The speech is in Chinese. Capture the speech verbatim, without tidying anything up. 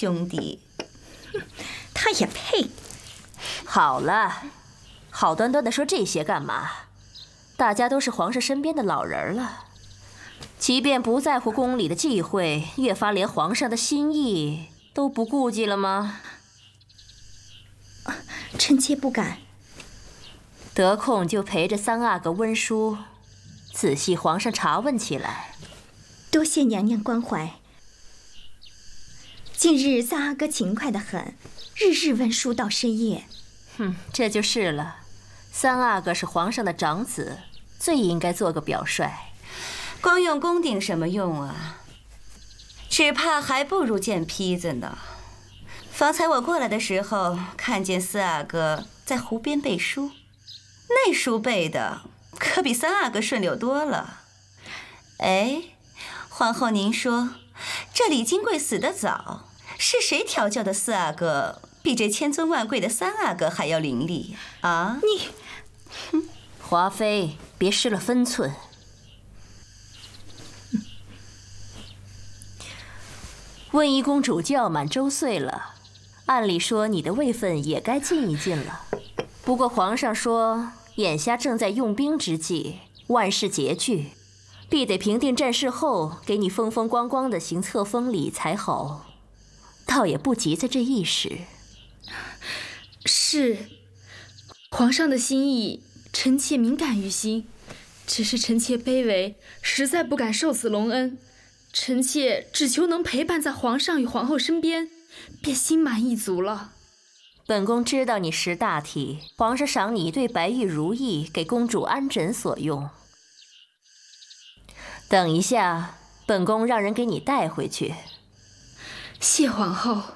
兄弟，他也配？ 好了，好端端的说这些干嘛？大家都是皇上身边的老人了，即便不在乎宫里的忌讳，越发连皇上的心意都不顾忌了吗？ 臣妾不敢。 得空就陪着三阿哥温书，仔细皇上查问起来。 多谢娘娘关怀。近日三阿哥勤快得很，日日温书到深夜。 哼，这就是了。三阿哥是皇上的长子，最应该做个表率。 光用宫顶什么用啊？只怕还不如见坯子呢。方才我过来的时候，看见四阿哥在湖边背书，那书背的可比三阿哥顺溜多了。哎，皇后您说，这李金贵死得早，是谁调教的四阿哥比这千尊万贵的三阿哥还要伶俐啊？ 你， 哼，华妃，别失了分寸。温宜公主就要满周岁了，按理说你的位分也该进一进了。不过皇上说，眼下正在用兵之际，万事拮据，必得平定战事后，给你风风光光的行册封礼才好。倒也不急在这一时。 是，皇上的心意，臣妾敏感于心。只是臣妾卑微，实在不敢受此隆恩。臣妾只求能陪伴在皇上与皇后身边，便心满意足了。 本宫知道你识大体，皇上赏你一对白玉如意，给公主安枕所用。等一下，本宫让人给你带回去。 谢皇后。